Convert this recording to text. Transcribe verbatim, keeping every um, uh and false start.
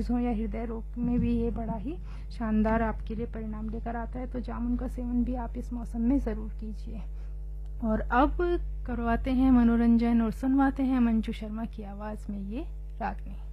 हो या हृदय रोग में भी ये बड़ा ही शानदार आपके लिए परिणाम लेकर आता है। तो जामुन का सेवन भी आप इस मौसम में ज़रूर कीजिए। और अब करवाते हैं मनोरंजन और सुनवाते हैं मंजू शर्मा की आवाज़ में ये रागनी।